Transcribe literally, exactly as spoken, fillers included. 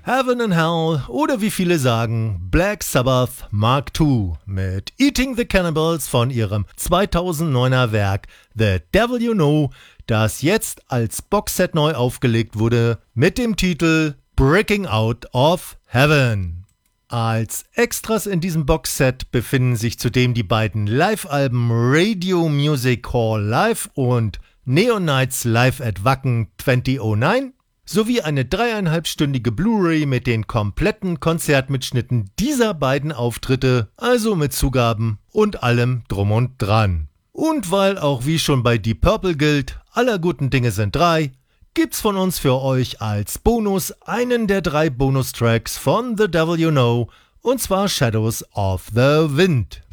Heaven and Hell oder wie viele sagen Black Sabbath Mark zwei mit Eating the Cannibals von ihrem zweitausenddeuner Werk The Devil You Know, das jetzt als Boxset neu aufgelegt wurde mit dem Titel Breaking Out of Heaven. Als Extras in diesem Boxset befinden sich zudem die beiden Live-Alben Radio Music Hall Live und Neon Nights Live at Wacken zweitausendneun sowie eine dreieinhalbstündige Blu-ray mit den kompletten Konzertmitschnitten dieser beiden Auftritte, also mit Zugaben und allem drum und dran. Und weil auch wie schon bei Deep Purple gilt, aller guten Dinge sind drei, gibt's von uns für euch als Bonus einen der drei Bonustracks von The Devil You Know, und zwar Shadows of the Wind.